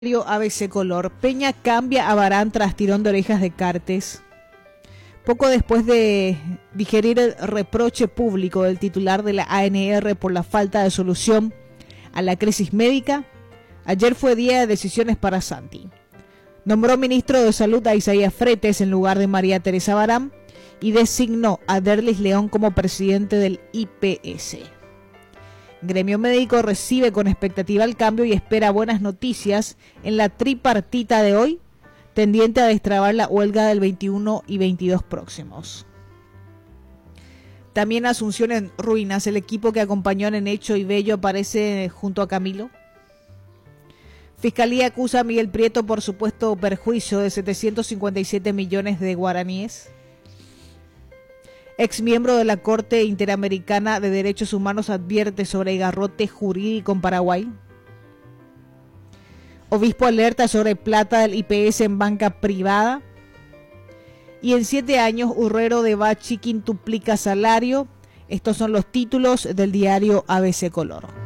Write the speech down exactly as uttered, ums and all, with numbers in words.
A B C Color. Peña cambia a Barán tras tirón de orejas de Cartes. Poco después de digerir el reproche público del titular de la A N R por la falta de solución a la crisis médica, ayer fue día de decisiones para Santi. Nombró ministro de Salud a Isaías Fretes en lugar de María Teresa Barán y designó a Derlis León como presidente del I P S. Gremio médico recibe con expectativa el cambio y espera buenas noticias en la tripartita de hoy, tendiente a destrabar la huelga del veintiuno y veintidós próximos. También Asunción en ruinas, el equipo que acompañó en Hecho y Bello aparece junto a Camilo. Fiscalía acusa a Miguel Prieto por supuesto perjuicio de setecientos cincuenta y siete millones de guaraníes. Ex miembro de la Corte Interamericana de Derechos Humanos advierte sobre el garrote jurídico en Paraguay. Obispo alerta sobre plata del I P S en banca privada. Y en siete años, Urrero de Bachi quintuplica salario. Estos son los títulos del diario A B C Color.